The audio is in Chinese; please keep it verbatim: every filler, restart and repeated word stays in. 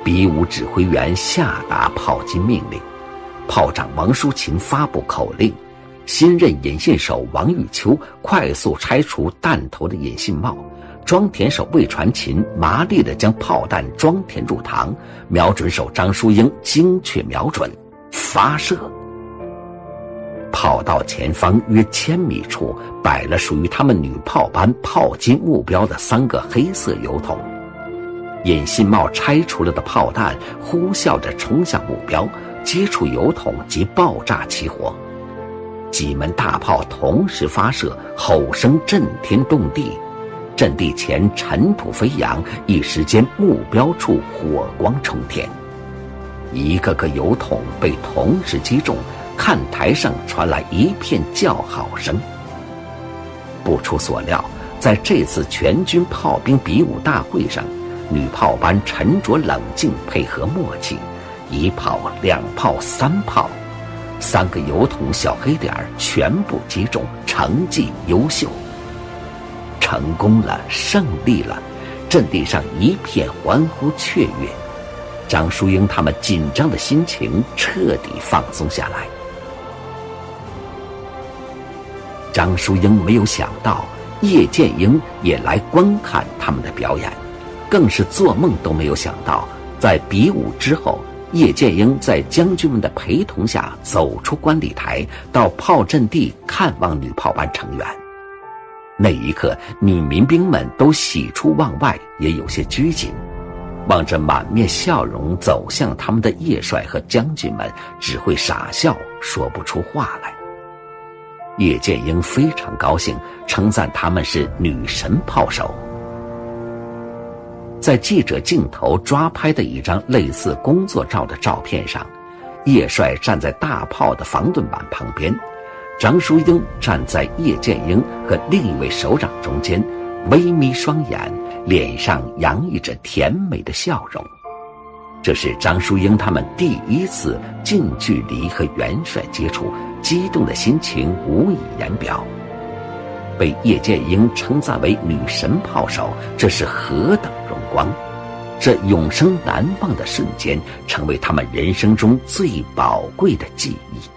比武指挥员下达炮击命令，炮长王淑琴发布口令，新任引信手王玉秋快速拆除弹头的引信帽，装填手魏传琴麻利地将炮弹装填入膛，瞄准手张淑英精确瞄准，发射。炮道前方约千米处摆了属于他们女炮班炮击目标的三个黑色油桶，引信帽拆除了的炮弹呼啸着冲向目标，接触油桶即爆炸起火。几门大炮同时发射，吼声震天动地，阵地前尘土飞扬，一时间目标处火光冲天，一个个油桶被同时击中，看台上传来一片叫好声。不出所料，在这次全军炮兵比武大会上，女炮班沉着冷静，配合默契，一炮两炮三炮，三个油桶小黑点全部击中，成绩优秀。成功了，胜利了，阵地上一片欢呼雀跃，张淑英他们紧张的心情彻底放松下来。张淑英没有想到叶剑英也来观看他们的表演，更是做梦都没有想到，在比武之后，叶剑英在将军们的陪同下走出观礼台，到炮阵地看望女炮班成员。那一刻，女民兵们都喜出望外，也有些拘谨，望着满面笑容走向他们的叶帅和将军们，只会傻笑，说不出话来。叶剑英非常高兴，称赞他们是女神炮手。在记者镜头抓拍的一张类似工作照的照片上，叶帅站在大炮的防盾板旁边，张淑英站在叶剑英和另一位首长中间，微眯双眼，脸上洋溢着甜美的笑容。这是张淑英他们第一次近距离和元帅接触，激动的心情无以言表。被叶剑英称赞为女神炮手，这是何等荣光！这永生难忘的瞬间，成为他们人生中最宝贵的记忆。